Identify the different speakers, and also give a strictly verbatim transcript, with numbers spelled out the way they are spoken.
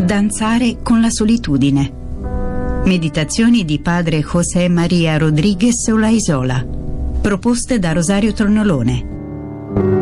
Speaker 1: Danzare con la solitudine. Meditazioni di padre José María Rodríguez Olaizola, proposte da Rosario Tornolone.